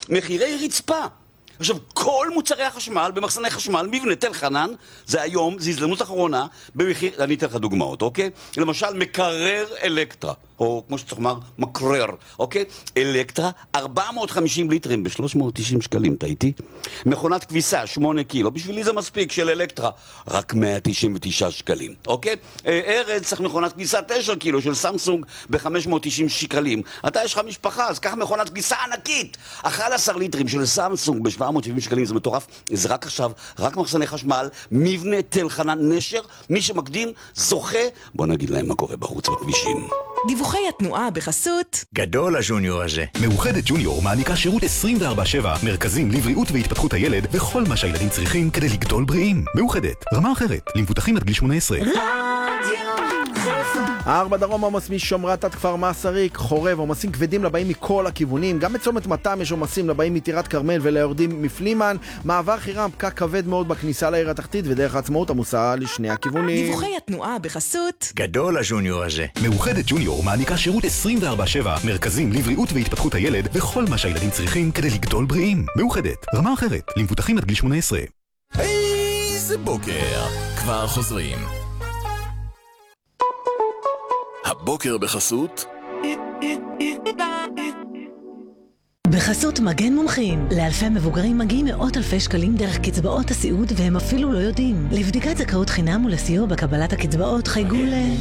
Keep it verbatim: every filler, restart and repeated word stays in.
מחירי רצפה. עכשיו, כל מוצרי החשמל במחסני חשמל, מבנה תל חנן, זה היום, זה הזדמנות אחרונה, במחיר, אני אתן לך דוגמאות, אוקיי? למשל, מקרר אלקטרה, או כמו שצריך לומר, מקרר, אוקיי? אלקטרה, ארבע מאות וחמישים ליטרים ב-שלוש מאות ותשעים שקלים, אתה איתי? מכונת כביסה, שמונה קילו, בשבילי זה מספיק, של אלקטרה, רק מאה תשעים ותשעה שקלים, אוקיי? ארץ צריך מכונת כביסה תשע קילו של סמסונג ב-חמש מאות ותשעים שקלים. אתה יש לך משפחה, אז קח מכונת כביסה ענקית, אחת עשרה ליטרים של סמסונג ב-שבע מאות שבעים שקלים, זה מטורף. זה רק עכשיו, רק מחסני חשמל, מבנה תל חנן נשר, מי שמקדים זוכה. בוא נגיד להם מה קורה בחוץ בכבישים. דיווחי התנועה בחסות גדול הג'וניור הזה. מאוחדת ג'וניור מעניקה שירות עשרים וארבע שבע, מרכזים לבריאות והתפתחות הילד וכל מה שהילדים צריכים כדי לגדול בריאים. מאוחדת, רמה אחרת, למבוטחים עד גיל שמונה עשרה. ארבע דרום עומס משומרת עד כפר מסריק, חורב, עומסים כבדים לבאים מכל הכיוונים, גם בצומת מתם יש עומסים לבאים מטירת כרמל וליורדים מפלימן, מעבר חירם, פקק כבד מאוד בכניסה לעיר התחתית ודרך העצמאות עמוסה לשני הכיוונים. דיווחי התנועה בחסות גדול הג'וניור הזה. מאוחדת ג'וניור מעניקה שירות עשרים וארבע שבע, מרכזים לבריאות והתפתחות הילד וכל מה שהילדים צריכים כדי לגדול בריאים. מאוחדת, רמה אחרת, למבוטחים עד גיל שמונה עשרה. איזה בוקר, כבר חוזרים. הבוקר בחסות בחסות מגן מומחים. לאלפי מבוגרים מגיעים מאות אלפי שקלים דרך קצבאות הסיעוד והם אפילו לא יודעים. לבדיקת זכאות חינם ולסיוע בקבלת הקצבאות חייגו ל...